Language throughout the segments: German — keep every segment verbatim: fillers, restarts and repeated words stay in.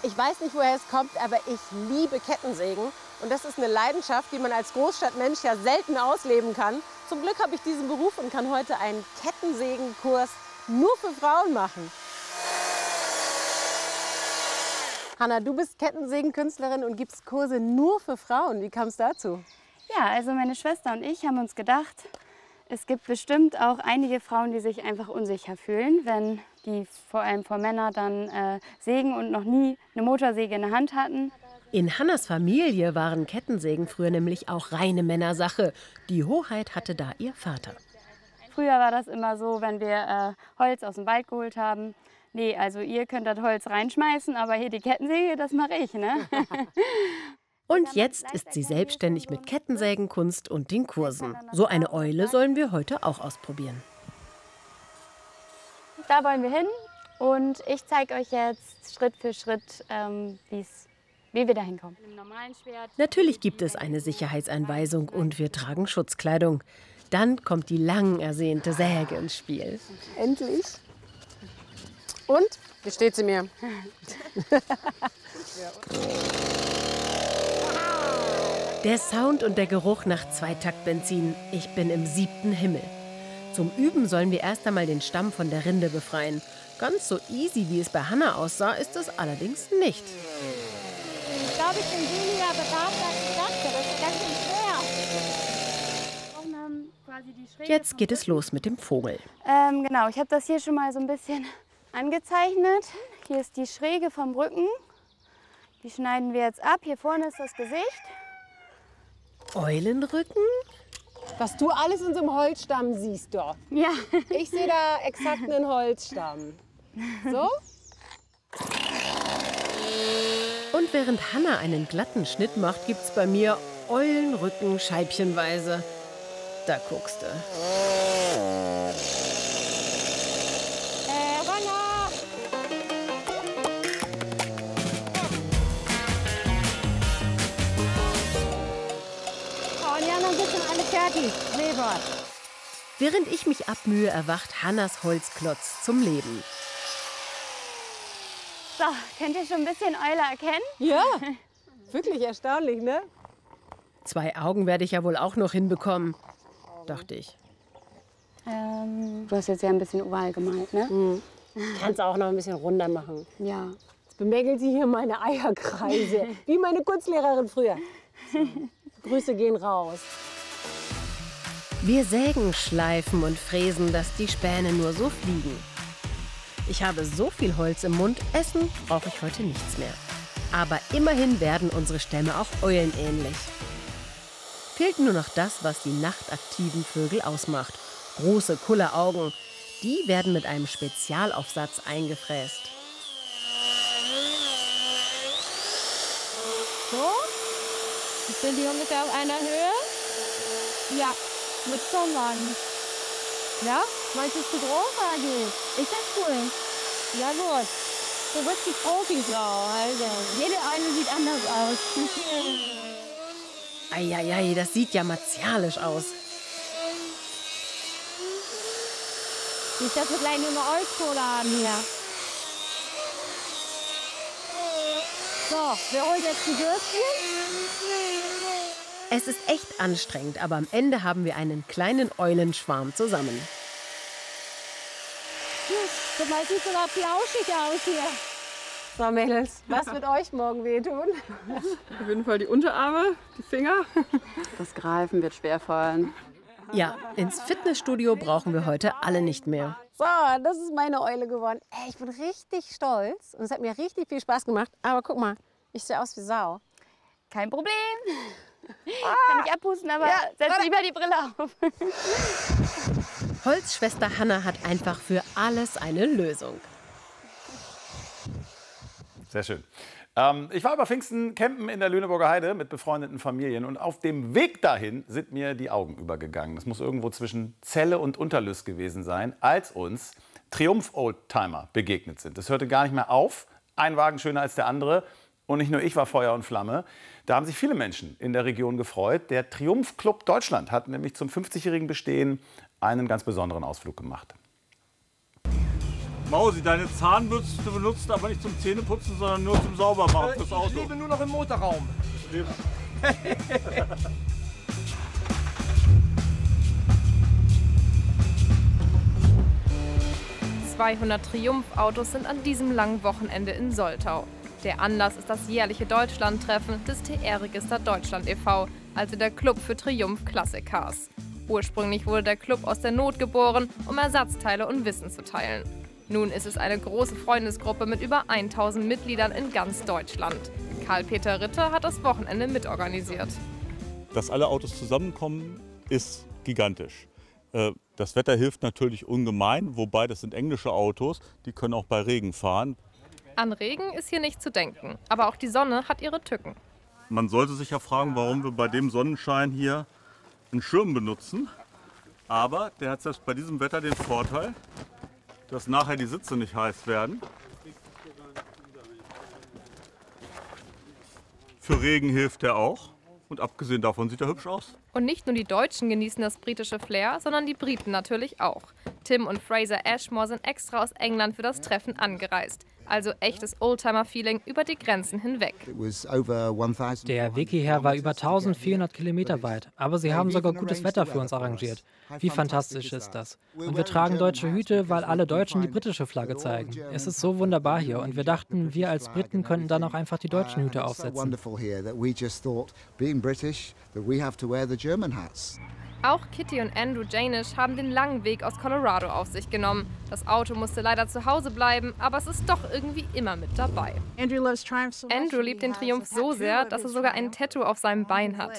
Ich weiß nicht, woher es kommt, aber ich liebe Kettensägen. Und das ist eine Leidenschaft, die man als Großstadtmensch ja selten ausleben kann. Zum Glück habe ich diesen Beruf und kann heute einen Kettensägenkurs nur für Frauen machen. Hanna, du bist Kettensägenkünstlerin und gibst Kurse nur für Frauen. Wie kam es dazu? Ja, also meine Schwester und ich haben uns gedacht, es gibt bestimmt auch einige Frauen, die sich einfach unsicher fühlen, wenn die vor allem vor Männern dann äh, sägen und noch nie eine Motorsäge in der Hand hatten. In Hannas Familie waren Kettensägen früher nämlich auch reine Männersache. Die Hoheit hatte da ihr Vater. Früher war das immer so, wenn wir äh, Holz aus dem Wald geholt haben. Nee, also ihr könnt das Holz reinschmeißen, aber hier die Kettensäge, das mache ich, ne? Und jetzt ist sie selbstständig mit Kettensägenkunst und den Kursen. So eine Eule sollen wir heute auch ausprobieren. Da wollen wir hin und ich zeige euch jetzt Schritt für Schritt, ähm, wie's, wie wir da hinkommen. Natürlich gibt es eine Sicherheitsanweisung und wir tragen Schutzkleidung. Dann kommt die lang ersehnte Säge ins Spiel. Endlich. Und? Wie steht sie mir? Der Sound und der Geruch nach Zweitaktbenzin. Ich bin im siebten Himmel. Zum Üben sollen wir erst einmal den Stamm von der Rinde befreien. Ganz so easy, wie es bei Hanna aussah, ist es allerdings nicht. Ich glaube, ich bin weniger begabt, als ich dachte. Das ist ganz schwer. Jetzt geht es los mit dem Vogel. Ähm, genau, ich habe das hier schon mal so ein bisschen angezeichnet. Hier ist die Schräge vom Rücken. Die schneiden wir jetzt ab. Hier vorne ist das Gesicht. Eulenrücken? Was du alles in so einem Holzstamm siehst, doch. Ja. Ich sehe da exakt einen Holzstamm. So? Und während Hanna einen glatten Schnitt macht, gibt's bei mir Eulenrücken scheibchenweise. Da guckst du. Äh, Hanna! Oh, und die anderen sind schon alle fertig. Weber. Während ich mich abmühe, erwacht Hannas Holzklotz zum Leben. So, könnt ihr schon ein bisschen Eule erkennen? Ja, wirklich erstaunlich, ne? Zwei Augen werde ich ja wohl auch noch hinbekommen, dachte ich. Ähm, du hast jetzt ja ein bisschen oval gemalt, ne? Mhm. Kannst auch noch ein bisschen runder machen. Ja. Jetzt bemängelt sie hier meine Eierkreise, wie meine Kunstlehrerin früher. So. Grüße gehen raus. Wir sägen, schleifen und fräsen, dass die Späne nur so fliegen. Ich habe so viel Holz im Mund, essen brauche ich heute nichts mehr. Aber immerhin werden unsere Stämme auch eulenähnlich. Fehlt nur noch das, was die nachtaktiven Vögel ausmacht. Große Kulleraugen. Die werden mit einem Spezialaufsatz eingefräst. So? Sind die ungefähr auf einer Höhe? Ja, mit Zungen. Ja? Meinst du es zu groß oder geht? Ist das cool? Ja gut. Du bist die Profifrau, also. Jede eine sieht anders aus. Eieiei, das sieht ja martialisch aus. Nicht, dass wir gleich nur eine Holzkohle haben hier. So, wir holen jetzt die Würstchen. Es ist echt anstrengend, aber am Ende haben wir einen kleinen Eulenschwarm zusammen. Guck mal, sieht sogar flauschig aus hier. So, Mädels, was wird euch morgen wehtun? Auf jeden Fall die Unterarme, die Finger. Das Greifen wird schwerfallen. Ja, ins Fitnessstudio brauchen wir heute alle nicht mehr. So, das ist meine Eule geworden. Ey, ich bin richtig stolz und es hat mir richtig viel Spaß gemacht. Aber guck mal, ich sehe aus wie Sau. Kein Problem. Ah. Kann ich abhusten, aber ja, setz warte. lieber die Brille auf. Holzschwester Hanna hat einfach für alles eine Lösung. Sehr schön. Ähm, ich war über Pfingsten campen in der Lüneburger Heide mit befreundeten Familien. Und auf dem Weg dahin sind mir die Augen übergegangen. Das muss irgendwo zwischen Celle und Unterlüß gewesen sein, als uns Triumph-Oldtimer begegnet sind. Das hörte gar nicht mehr auf. Ein Wagen schöner als der andere. Und nicht nur ich war Feuer und Flamme. Da haben sich viele Menschen in der Region gefreut. Der Triumph Club Deutschland hat nämlich zum fünfzigjährigen Bestehen einen ganz besonderen Ausflug gemacht. Mausi, deine Zahnbürste benutzt aber nicht zum Zähneputzen, sondern nur zum Saubermachen fürs Auto. Ich lebe nur noch im Motorraum. zweihundert Triumph-Autos sind an diesem langen Wochenende in Soltau. Der Anlass ist das jährliche Deutschlandtreffen des T R-Register Deutschland e V, also der Club für Triumph Classic Cars. Ursprünglich wurde der Club aus der Not geboren, um Ersatzteile und Wissen zu teilen. Nun ist es eine große Freundesgruppe mit über tausend Mitgliedern in ganz Deutschland. Karl-Peter Ritter hat das Wochenende mitorganisiert. Dass alle Autos zusammenkommen, ist gigantisch. Das Wetter hilft natürlich ungemein, wobei das sind englische Autos, die können auch bei Regen fahren. An Regen ist hier nicht zu denken, aber auch die Sonne hat ihre Tücken. Man sollte sich ja fragen, warum wir bei dem Sonnenschein hier einen Schirm benutzen. Aber der hat selbst bei diesem Wetter den Vorteil, dass nachher die Sitze nicht heiß werden. Für Regen hilft er auch. Und abgesehen davon sieht er hübsch aus. Und nicht nur die Deutschen genießen das britische Flair, sondern die Briten natürlich auch. Tim und Fraser Ashmore sind extra aus England für das Treffen angereist. Also echtes Oldtimer-Feeling über die Grenzen hinweg. Der Weg hierher war über eintausendvierhundert Kilometer weit, aber sie haben sogar gutes Wetter für uns arrangiert. Wie fantastisch ist das? Und wir tragen deutsche Hüte, weil alle Deutschen die britische Flagge zeigen. Es ist so wunderbar hier und wir dachten, wir als Briten könnten dann auch einfach die deutschen Hüte aufsetzen. Auch Kitty und Andrew Janisch haben den langen Weg aus Colorado auf sich genommen. Das Auto musste leider zu Hause bleiben, aber es ist doch irgendwie immer mit dabei. Andrew liebt den Triumph so sehr, dass er sogar ein Tattoo auf seinem Bein hat.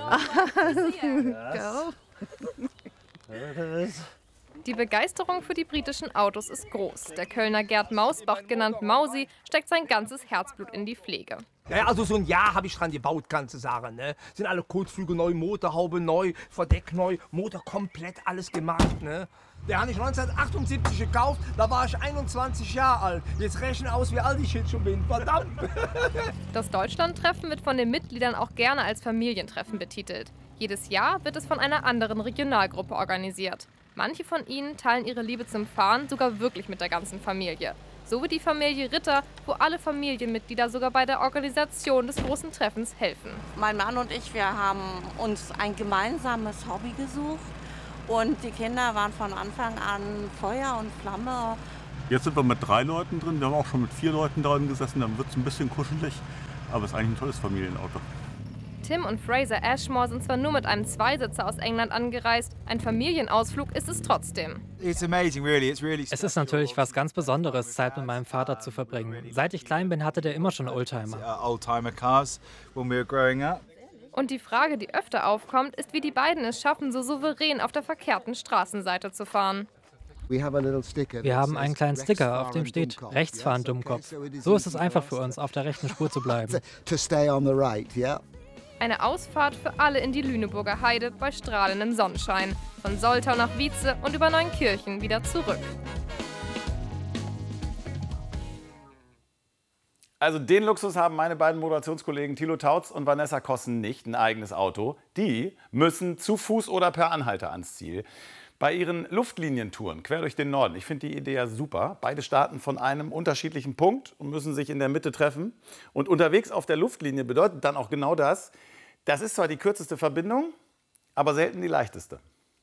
Die Begeisterung für die britischen Autos ist groß. Der Kölner Gerd Mausbach, genannt Mausi, steckt sein ganzes Herzblut in die Pflege. Ja, also so ein Jahr habe ich dran gebaut, ganze Sache. Ne? Sind alle Kotflügel neu, Motorhaube neu, Verdeck neu, Motor komplett alles gemacht. Ne? Der habe ich neunzehnhundertachtundsiebzig gekauft, da war ich einundzwanzig Jahre alt. Jetzt rechne aus, wie alt ich jetzt schon bin. Verdammt! Das Deutschlandtreffen wird von den Mitgliedern auch gerne als Familientreffen betitelt. Jedes Jahr wird es von einer anderen Regionalgruppe organisiert. Manche von ihnen teilen ihre Liebe zum Fahren sogar wirklich mit der ganzen Familie. So wie die Familie Ritter, wo alle Familienmitglieder sogar bei der Organisation des großen Treffens helfen. Mein Mann und ich, wir haben uns ein gemeinsames Hobby gesucht und die Kinder waren von Anfang an Feuer und Flamme. Jetzt sind wir mit drei Leuten drin, wir haben auch schon mit vier Leuten drin gesessen, dann wird es ein bisschen kuschelig, aber es ist eigentlich ein tolles Familienauto. Tim und Fraser Ashmore sind zwar nur mit einem Zweisitzer aus England angereist, ein Familienausflug ist es trotzdem. Es ist natürlich was ganz Besonderes, Zeit mit meinem Vater zu verbringen. Seit ich klein bin, hatte der immer schon Oldtimer. Und die Frage, die öfter aufkommt, ist, wie die beiden es schaffen, so souverän auf der verkehrten Straßenseite zu fahren. Wir haben einen kleinen Sticker, auf dem steht, rechts fahren, Dummkopf. So ist es einfach für uns, auf der rechten Spur zu bleiben. Eine Ausfahrt für alle in die Lüneburger Heide bei strahlendem Sonnenschein. Von Soltau nach Wietze und über Neunkirchen wieder zurück. Also den Luxus haben meine beiden Moderationskollegen Thilo Tautz und Vanessa Kossen nicht, ein eigenes Auto. Die müssen zu Fuß oder per Anhalter ans Ziel. Bei ihren Luftlinientouren quer durch den Norden, ich finde die Idee ja super. Beide starten von einem unterschiedlichen Punkt und müssen sich in der Mitte treffen. Und unterwegs auf der Luftlinie bedeutet dann auch genau das. Das ist zwar die kürzeste Verbindung, aber selten die leichteste.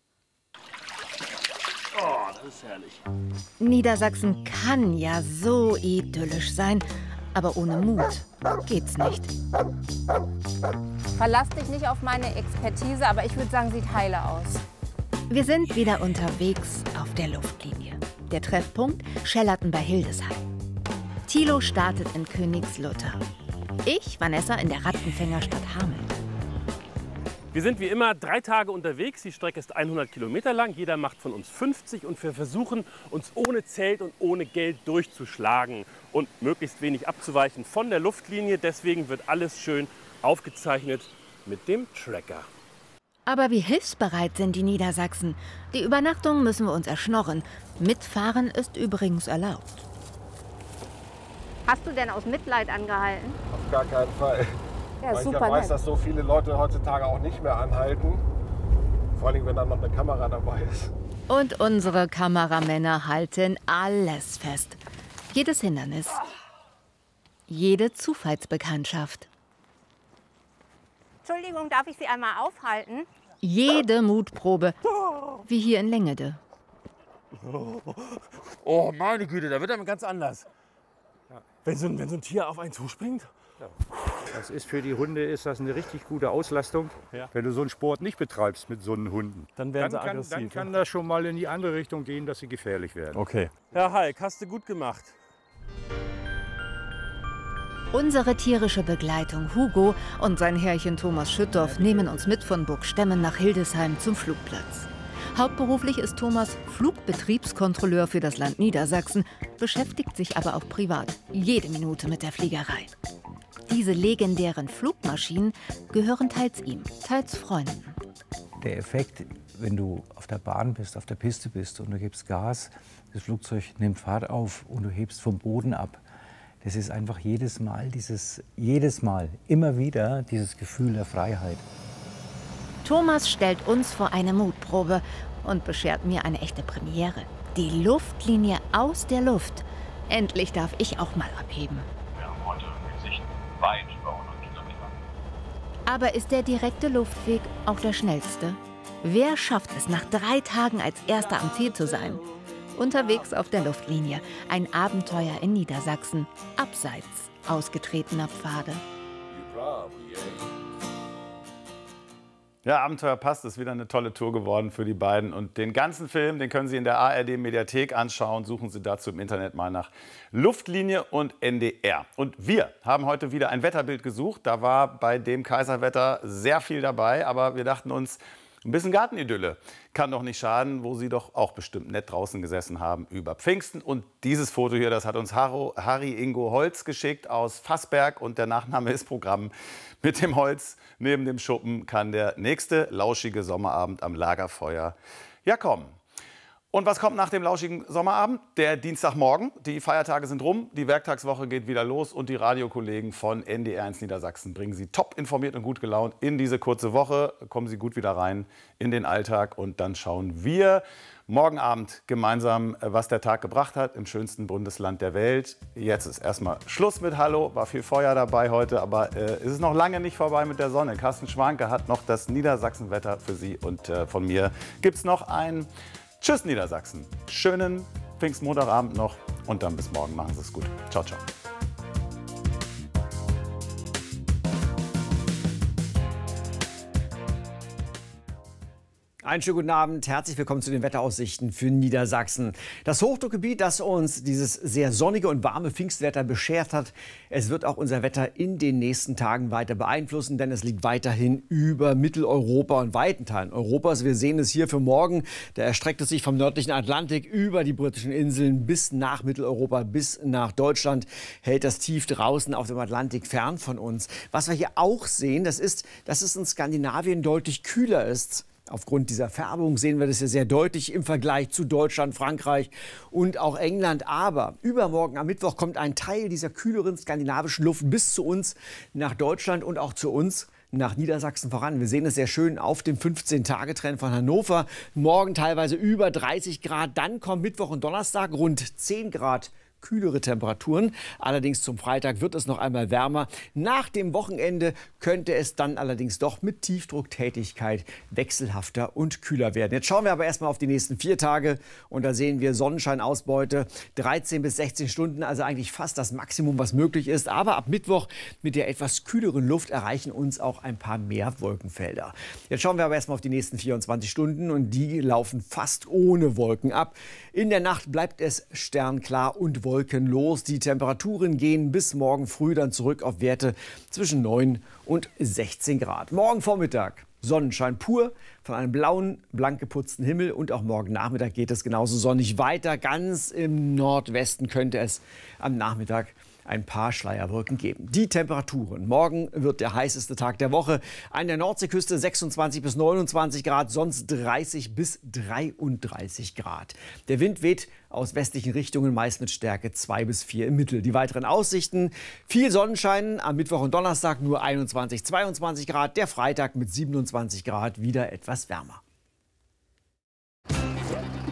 Oh, das ist herrlich. Niedersachsen kann ja so idyllisch sein, aber ohne Mut geht's nicht. Verlass dich nicht auf meine Expertise, aber ich würde sagen, sieht heile aus. Wir sind wieder unterwegs auf der Luftlinie. Der Treffpunkt Schellerten bei Hildesheim. Thilo startet in Königslutter. Ich, Vanessa, in der Rattenfängerstadt Hameln. Wir sind wie immer drei Tage unterwegs. Die Strecke ist hundert Kilometer lang. Jeder macht von uns fünfzig und wir versuchen, uns ohne Zelt und ohne Geld durchzuschlagen und möglichst wenig abzuweichen von der Luftlinie. Deswegen wird alles schön aufgezeichnet mit dem Tracker. Aber wie hilfsbereit sind die Niedersachsen? Die Übernachtung müssen wir uns erschnorren. Mitfahren ist übrigens erlaubt. Hast du denn aus Mitleid angehalten? Auf gar keinen Fall. Ja, Weil super ich ja weiß, nett. dass so viele Leute heutzutage auch nicht mehr anhalten. Vor allem, wenn dann noch eine Kamera dabei ist. Und unsere Kameramänner halten alles fest. Jedes Hindernis, jede Zufallsbekanntschaft. Entschuldigung, darf ich Sie einmal aufhalten? Jede Mutprobe, wie hier in Längede. Oh, meine Güte, da wird er ganz anders. Wenn so, ein, wenn so ein Tier auf einen zuspringt. Das ist für die Hunde ist das eine richtig gute Auslastung. Ja. Wenn du so einen Sport nicht betreibst mit so einen Hunden, dann werden sie dann kann, aggressiv. Dann kann das schon mal in die andere Richtung gehen, dass sie gefährlich werden. Okay. Herr Halk, hast du gut gemacht. Unsere tierische Begleitung Hugo und sein Herrchen Thomas Schüttorf nehmen uns mit von Burgstemmen nach Hildesheim zum Flugplatz. Hauptberuflich ist Thomas Flugbetriebskontrolleur für das Land Niedersachsen, beschäftigt sich aber auch privat jede Minute mit der Fliegerei. Diese legendären Flugmaschinen gehören teils ihm, teils Freunden. Der Effekt, wenn du auf der Bahn bist, auf der Piste bist und du gibst Gas, das Flugzeug nimmt Fahrt auf und du hebst vom Boden ab. Das ist einfach jedes Mal, dieses, jedes Mal, immer wieder dieses Gefühl der Freiheit. Thomas stellt uns vor eine Mutprobe und beschert mir eine echte Premiere. Die Luftlinie aus der Luft. Endlich darf ich auch mal abheben. Wir haben heute Sicht weit über hundert Kilometer. Aber ist der direkte Luftweg auch der schnellste? Wer schafft es, nach drei Tagen als Erster am Ziel zu sein? Unterwegs auf der Luftlinie. Ein Abenteuer in Niedersachsen, abseits ausgetretener Pfade. Ja, Abenteuer passt, ist wieder eine tolle Tour geworden für die beiden. Und den ganzen Film, den können Sie in der A R D-Mediathek anschauen. Suchen Sie dazu im Internet mal nach Luftlinie und N D R. Und wir haben heute wieder ein Wetterbild gesucht. Da war bei dem Kaiserwetter sehr viel dabei. Aber wir dachten uns, ein bisschen Gartenidylle kann doch nicht schaden, wo Sie doch auch bestimmt nett draußen gesessen haben über Pfingsten. Und dieses Foto hier, das hat uns Harry Ingo Holz geschickt aus Fassberg. Und der Nachname ist Programm. Mit dem Holz neben dem Schuppen kann der nächste lauschige Sommerabend am Lagerfeuer ja kommen. Und was kommt nach dem lauschigen Sommerabend? Der Dienstagmorgen. Die Feiertage sind rum, die Werktagswoche geht wieder los und die Radiokollegen von N D R eins Niedersachsen bringen Sie top informiert und gut gelaunt in diese kurze Woche. Kommen Sie gut wieder rein in den Alltag und dann schauen wir morgen Abend gemeinsam, was der Tag gebracht hat im schönsten Bundesland der Welt. Jetzt ist erstmal Schluss mit Hallo, war viel Feuer dabei heute, aber äh, es ist noch lange nicht vorbei mit der Sonne. Carsten Schwanke hat noch das Niedersachsenwetter für Sie und äh, von mir gibt es noch ein Tschüss Niedersachsen. Schönen Pfingstmontagabend noch und dann bis morgen. Machen Sie es gut. Ciao, ciao. Einen schönen guten Abend, herzlich willkommen zu den Wetteraussichten für Niedersachsen. Das Hochdruckgebiet, das uns dieses sehr sonnige und warme Pfingstwetter beschert hat, es wird auch unser Wetter in den nächsten Tagen weiter beeinflussen, denn es liegt weiterhin über Mitteleuropa und weiten Teilen Europas. Wir sehen es hier für morgen, da erstreckt es sich vom nördlichen Atlantik über die britischen Inseln bis nach Mitteleuropa, bis nach Deutschland, hält das Tief draußen auf dem Atlantik fern von uns. Was wir hier auch sehen, das ist, dass es in Skandinavien deutlich kühler ist. Aufgrund dieser Färbung sehen wir das ja sehr deutlich im Vergleich zu Deutschland, Frankreich und auch England. Aber übermorgen am Mittwoch kommt ein Teil dieser kühleren skandinavischen Luft bis zu uns nach Deutschland und auch zu uns nach Niedersachsen voran. Wir sehen es sehr schön auf dem fünfzehn-Tage-Trend von Hannover. Morgen teilweise über dreißig Grad. Dann kommt Mittwoch und Donnerstag rund zehn Grad. Kühlere Temperaturen. Allerdings zum Freitag wird es noch einmal wärmer. Nach dem Wochenende könnte es dann allerdings doch mit Tiefdrucktätigkeit wechselhafter und kühler werden. Jetzt schauen wir aber erstmal auf die nächsten vier Tage und da sehen wir Sonnenscheinausbeute dreizehn bis sechzehn Stunden, also eigentlich fast das Maximum, was möglich ist. Aber ab Mittwoch mit der etwas kühleren Luft erreichen uns auch ein paar mehr Wolkenfelder. Jetzt schauen wir aber erstmal auf die nächsten vierundzwanzig Stunden und die laufen fast ohne Wolken ab. In der Nacht bleibt es sternklar und wolkenlos. Wolkenlos. Die Temperaturen gehen bis morgen früh dann zurück auf Werte zwischen neun und sechzehn Grad. Morgen Vormittag Sonnenschein pur von einem blauen, blank geputzten Himmel und auch morgen Nachmittag geht es genauso sonnig weiter. Ganz im Nordwesten könnte es am Nachmittag ein paar Schleierwolken geben. Die Temperaturen. Morgen wird der heißeste Tag der Woche. An der Nordseeküste sechsundzwanzig bis neunundzwanzig Grad, sonst dreißig bis dreiunddreißig Grad. Der Wind weht aus westlichen Richtungen, meist mit Stärke zwei bis vier im Mittel. Die weiteren Aussichten: viel Sonnenschein, am Mittwoch und Donnerstag nur einundzwanzig, zweiundzwanzig Grad. Der Freitag mit siebenundzwanzig Grad wieder etwas wärmer.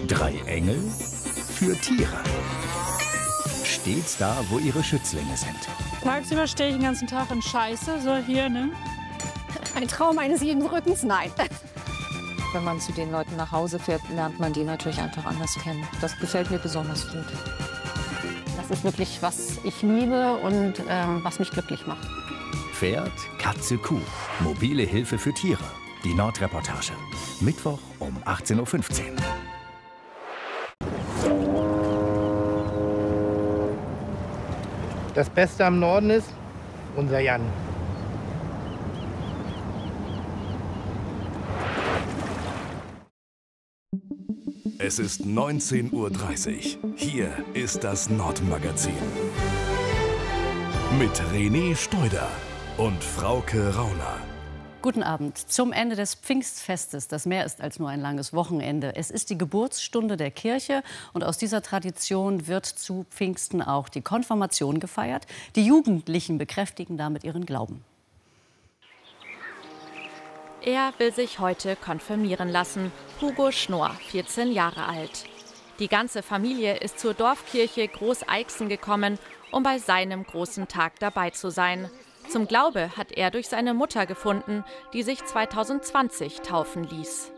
Drei Engel für Tiere. Stets da, wo ihre Schützlinge sind. Tagsüber stehe ich den ganzen Tag in Scheiße, so hier, ne? Ein Traum eines jeden Rückens? Nein. Wenn man zu den Leuten nach Hause fährt, lernt man die natürlich einfach anders kennen. Das gefällt mir besonders gut. Das ist wirklich, was ich liebe und ähm, was mich glücklich macht. Pferd, Katze, Kuh. Mobile Hilfe für Tiere. Die Nordreportage. Mittwoch um achtzehn Uhr fünfzehn. Das Beste am Norden ist unser Jan. Es ist neunzehn Uhr dreißig. Hier ist das Nordmagazin. Mit René Steuder und Frauke Rauner. Guten Abend. Zum Ende des Pfingstfestes, das mehr ist als nur ein langes Wochenende. Es ist die Geburtsstunde der Kirche und aus dieser Tradition wird zu Pfingsten auch die Konfirmation gefeiert. Die Jugendlichen bekräftigen damit ihren Glauben. Er will sich heute konfirmieren lassen. Hugo Schnorr, vierzehn Jahre alt. Die ganze Familie ist zur Dorfkirche Großeixen gekommen, um bei seinem großen Tag dabei zu sein. Zum Glaube hat er durch seine Mutter gefunden, die sich zweitausendzwanzig taufen ließ.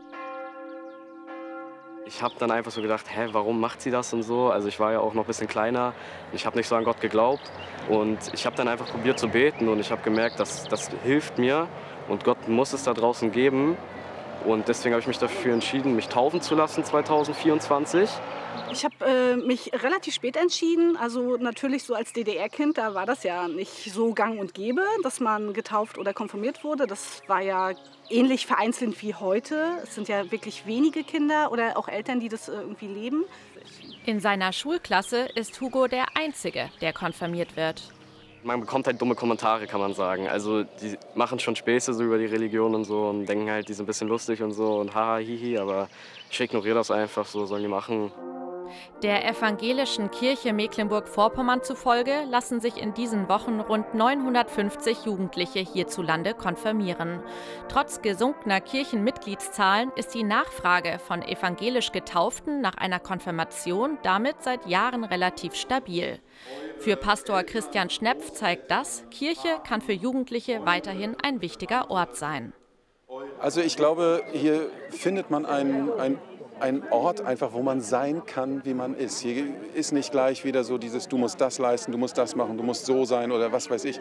Ich habe dann einfach so gedacht, hä, warum macht sie das und so? Also ich war ja auch noch ein bisschen kleiner, ich habe nicht so an Gott geglaubt und ich habe dann einfach probiert zu beten und ich habe gemerkt, dass das hilft mir und Gott muss es da draußen geben und deswegen habe ich mich dafür entschieden, mich taufen zu lassen zweitausendvierundzwanzig. Ich habe äh, mich relativ spät entschieden, also natürlich so als D D R-Kind, da war das ja nicht so gang und gäbe, dass man getauft oder konfirmiert wurde. Das war ja ähnlich vereinzelt wie heute. Es sind ja wirklich wenige Kinder oder auch Eltern, die das irgendwie leben. In seiner Schulklasse ist Hugo der Einzige, der konfirmiert wird. Man bekommt halt dumme Kommentare, kann man sagen. Also die machen schon Späße so über die Religion und so und denken halt, die sind ein bisschen lustig und so und haha, hihi, aber ich ignoriere das einfach, so sollen die machen. Der evangelischen Kirche Mecklenburg-Vorpommern zufolge lassen sich in diesen Wochen rund neunhundertfünfzig Jugendliche hierzulande konfirmieren. Trotz gesunkener Kirchenmitgliedszahlen ist die Nachfrage von evangelisch Getauften nach einer Konfirmation damit seit Jahren relativ stabil. Für Pastor Christian Schnepf zeigt das, Kirche kann für Jugendliche weiterhin ein wichtiger Ort sein. Also ich glaube, hier findet man ein, ein Ein Ort, einfach, wo man sein kann, wie man ist. Hier ist nicht gleich wieder so dieses, du musst das leisten, du musst das machen, du musst so sein oder was weiß ich.